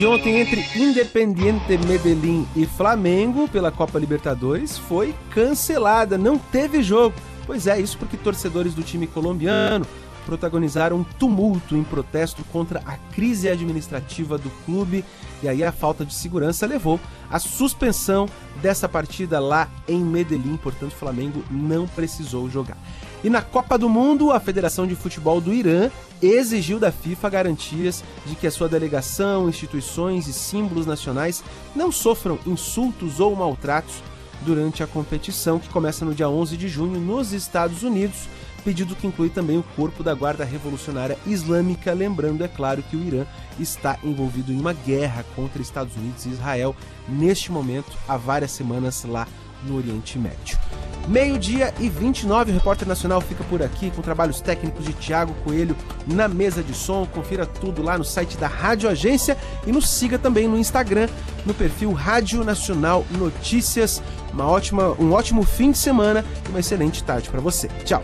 Ontem, entre Independiente Medellín e Flamengo, pela Copa Libertadores, foi cancelada, não teve jogo. Pois é, isso porque torcedores do time colombiano protagonizaram um tumulto em protesto contra a crise administrativa do clube, e aí a falta de segurança levou à suspensão dessa partida lá em Medellín, portanto o Flamengo não precisou jogar. E na Copa do Mundo, a Federação de Futebol do Irã exigiu da FIFA garantias de que a sua delegação, instituições e símbolos nacionais não sofram insultos ou maltratos durante a competição, que começa no dia 11 de junho nos Estados Unidos, pedido que inclui também o corpo da Guarda Revolucionária Islâmica, lembrando, é claro, que o Irã está envolvido em uma guerra contra Estados Unidos e Israel, neste momento, há várias semanas lá no Oriente Médio. 12h29, o Repórter Nacional fica por aqui com trabalhos técnicos de Thiago Coelho na mesa de som. Confira tudo lá no site da Rádio Agência e nos siga também no Instagram, no perfil Rádio Nacional Notícias. Um ótimo fim de semana e uma excelente tarde para você. Tchau.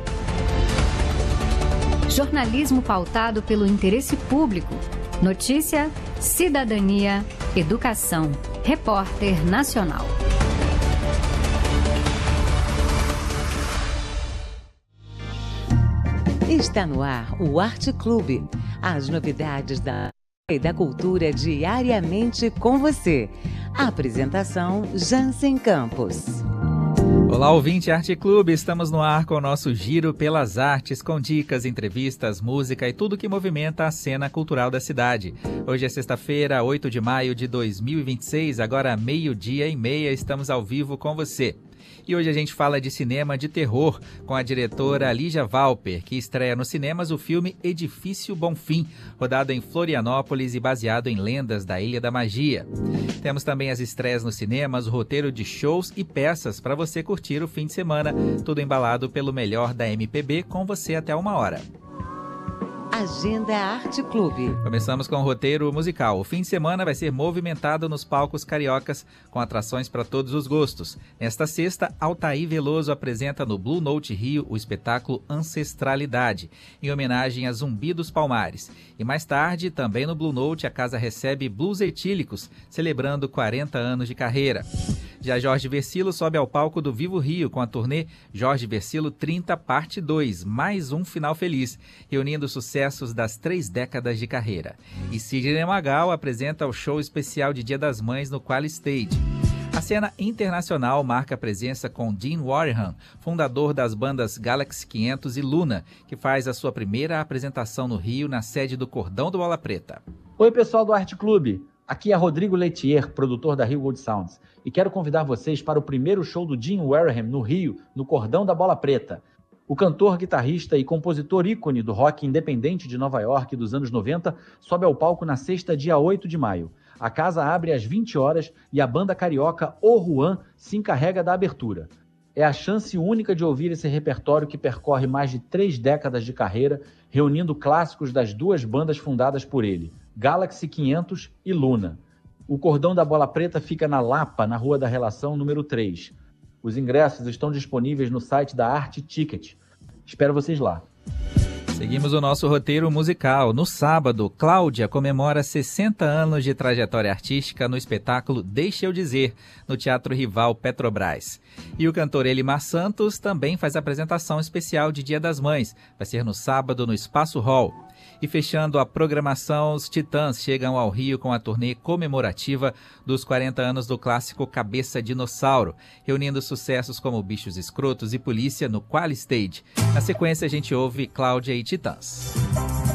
Jornalismo pautado pelo interesse público. Notícia, cidadania, educação. Repórter Nacional. Está no ar o Arte Clube. As novidades da cultura diariamente com você. A apresentação Jansen Campos. Olá, ouvinte Arte Clube, estamos no ar com o nosso giro pelas artes, com dicas, entrevistas, música e tudo que movimenta a cena cultural da cidade. Hoje é sexta-feira, 8 de maio de 2026, agora 12h30, estamos ao vivo com você. E hoje a gente fala de cinema de terror com a diretora Lígia Valper, que estreia nos cinemas o filme Edifício Bonfim, rodado em Florianópolis e baseado em lendas da Ilha da Magia. Temos também as estreias nos cinemas, o roteiro de shows e peças para você curtir o fim de semana, tudo embalado pelo melhor da MPB, com você até 1h. Agenda Arte Clube. Começamos com o roteiro musical. O fim de semana vai ser movimentado nos palcos cariocas, com atrações para todos os gostos. Nesta sexta, Altair Veloso apresenta no Blue Note Rio o espetáculo Ancestralidade, em homenagem a Zumbi dos Palmares. E mais tarde, também no Blue Note, a casa recebe Blues Etílicos, celebrando 40 anos de carreira. Já Jorge Versilo sobe ao palco do Vivo Rio com a turnê Jorge Versilo 30 Parte 2, mais um final feliz, reunindo sucessos das 3 décadas de carreira. E Sidney Magal apresenta o show especial de Dia das Mães no Quali Stage. A cena internacional marca a presença com Dean Wareham, fundador das bandas Galaxy 500 e Luna, que faz a sua primeira apresentação no Rio, na sede do Cordão do Bola Preta. Oi, pessoal do Arte Clube. Aqui é Rodrigo Letier, produtor da Rio Gold Sounds, e quero convidar vocês para o primeiro show do Dean Wareham no Rio, no Cordão da Bola Preta. O cantor, guitarrista e compositor ícone do rock independente de Nova York dos anos 90 sobe ao palco na sexta, dia 8 de maio. A casa abre às 20 horas e a banda carioca O Juan se encarrega da abertura. É a chance única de ouvir esse repertório que percorre mais de 3 décadas de carreira, reunindo clássicos das 2 bandas fundadas por ele, Galaxy 500 e Luna. O Cordão da Bola Preta fica na Lapa, na Rua da Relação, número 3. Os ingressos estão disponíveis no site da Arte Ticket. Espero vocês lá. Seguimos o nosso roteiro musical. No sábado, Cláudia comemora 60 anos de trajetória artística no espetáculo Deixa Eu Dizer, no Teatro Rival Petrobras. E o cantor Elimar Santos também faz apresentação especial de Dia das Mães. Vai ser no sábado no Espaço Hall. E fechando a programação, os Titãs chegam ao Rio com a turnê comemorativa dos 40 anos do clássico Cabeça Dinossauro, reunindo sucessos como Bichos Escrotos e Polícia no Quali Stage. Na sequência, a gente ouve Cláudia e Titãs.